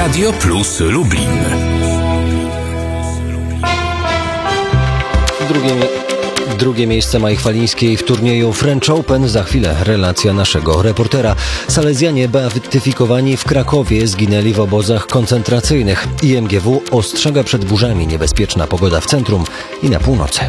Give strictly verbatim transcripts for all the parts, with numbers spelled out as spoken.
Radio Plus Lublin. Drugie, drugie miejsce Mai Chwalińskiej w turnieju French Open. Za chwilę relacja naszego reportera. Salezjanie beatyfikowani w Krakowie zginęli w obozach koncentracyjnych. I M G W ostrzega przed burzami. Niebezpieczna pogoda w centrum i na północy.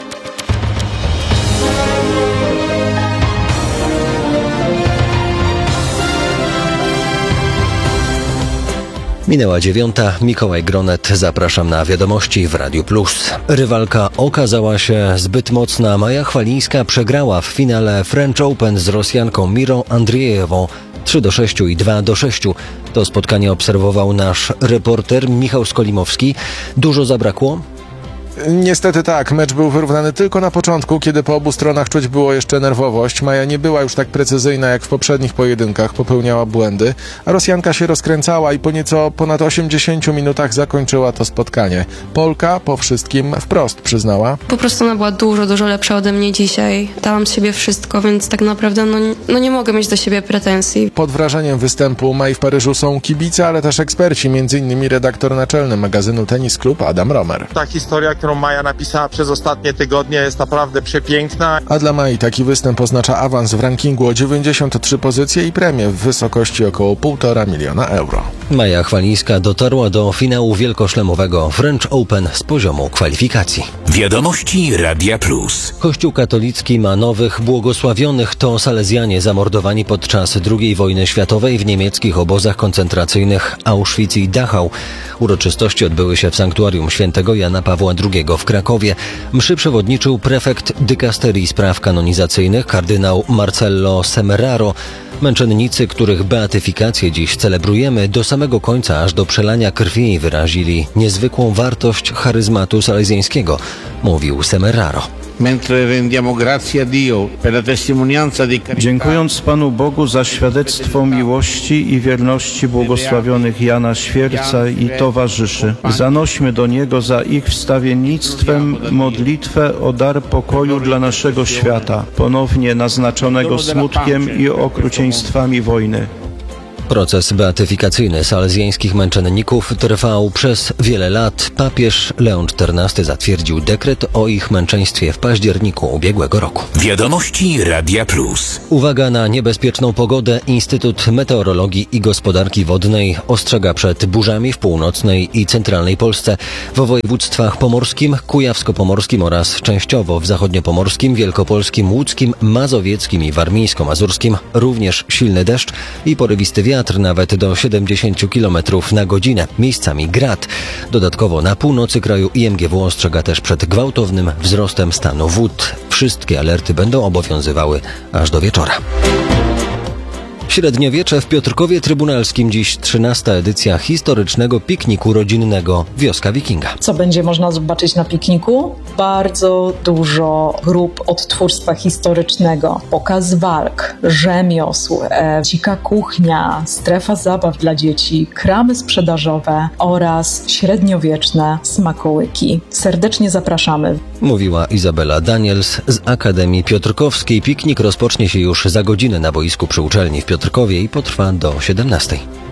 Minęła dziewiąta. Mikołaj Gronet. Zapraszam na wiadomości w Radiu Plus. Rywalka okazała się zbyt mocna. Maja Chwalińska przegrała w finale French Open z Rosjanką Mirą Andrzejewą trzy do sześciu i dwa do sześciu. To spotkanie obserwował nasz reporter Michał Skolimowski. Dużo zabrakło? Niestety tak, mecz był wyrównany tylko na początku, kiedy po obu stronach czuć było jeszcze nerwowość. Maja nie była już tak precyzyjna jak w poprzednich pojedynkach, popełniała błędy, a Rosjanka się rozkręcała i po nieco ponad osiemdziesięciu minutach zakończyła to spotkanie. Polka po wszystkim wprost przyznała: po prostu ona była dużo, dużo lepsza ode mnie dzisiaj. Dałam z siebie wszystko, więc tak naprawdę no, no nie mogę mieć do siebie pretensji. Pod wrażeniem występu Mai w Paryżu są kibice, ale też eksperci, między innymi redaktor naczelny magazynu Tennis Club Adam Romer. Ta historia, którą Maja napisała przez ostatnie tygodnie, jest naprawdę przepiękna. A dla Mai taki występ oznacza awans w rankingu o dziewięćdziesiąt trzy pozycje i premię w wysokości około półtora miliona euro. Maja Chwalińska dotarła do finału wielkoszlemowego French Open z poziomu kwalifikacji. Wiadomości Radia Plus. Kościół katolicki ma nowych błogosławionych. To Salezjanie zamordowani podczas drugiej wojny światowej w niemieckich obozach koncentracyjnych Auschwitz i Dachau. Uroczystości odbyły się w sanktuarium świętego Jana Pawła drugiego w Krakowie. Mszy przewodniczył prefekt dykasterii spraw kanonizacyjnych kardynał Marcello Semeraro. Męczennicy, których beatyfikację dziś celebrujemy, do samego końca, aż do przelania krwi, wyrazili niezwykłą wartość charyzmatu salezjańskiego, mówił Semeraro. Dziękując Panu Bogu za świadectwo miłości i wierności błogosławionych Jana Świerca i towarzyszy, zanośmy do Niego za ich wstawiennictwem modlitwę o dar pokoju dla naszego świata, ponownie naznaczonego smutkiem i okrucieństwami wojny. Proces beatyfikacyjny salezjańskich męczenników trwał przez wiele lat. Papież Leon czternasty zatwierdził dekret o ich męczeństwie w październiku ubiegłego roku. Wiadomości Radia Plus. Uwaga na niebezpieczną pogodę. Instytut Meteorologii i Gospodarki Wodnej ostrzega przed burzami w północnej i centralnej Polsce, w województwach pomorskim, kujawsko-pomorskim oraz częściowo w zachodniopomorskim, wielkopolskim, łódzkim, mazowieckim i warmińsko-mazurskim. Również silny deszcz i porywisty wiatr. Wiatr nawet do siedemdziesiąt kilometrów na godzinę, miejscami grad. Dodatkowo na północy kraju I M G W ostrzega też przed gwałtownym wzrostem stanu wód. Wszystkie alerty będą obowiązywały aż do wieczora. Średniowiecze w Piotrkowie Trybunalskim. Dziś trzynasta edycja historycznego pikniku rodzinnego Wioska Wikinga. Co będzie można zobaczyć na pikniku? Bardzo dużo grup odtwórstwa historycznego, pokaz walk, rzemiosł, e, dzika kuchnia, strefa zabaw dla dzieci, kramy sprzedażowe oraz średniowieczne smakołyki. Serdecznie zapraszamy. Mówiła Izabela Daniels z Akademii Piotrkowskiej. Piknik rozpocznie się już za godzinę na boisku przy uczelni w Piotrkowie i potrwa do siedemnastej.